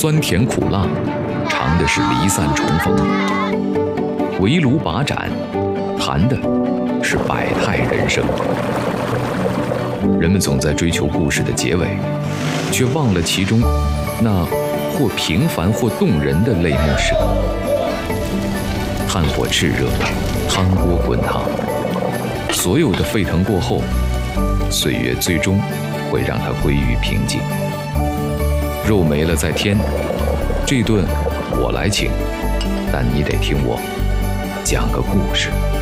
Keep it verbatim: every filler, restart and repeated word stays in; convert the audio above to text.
酸甜苦辣，尝的是离散重逢；围炉把盏，谈的是百态人生。人们总在追求故事的结尾，却忘了其中那或平凡或动人的泪目时刻。炭火炽热，汤锅滚烫，所有的沸腾过后，岁月最终会让它归于平静。肉没了再添，这顿我来请，但你得听我讲个故事。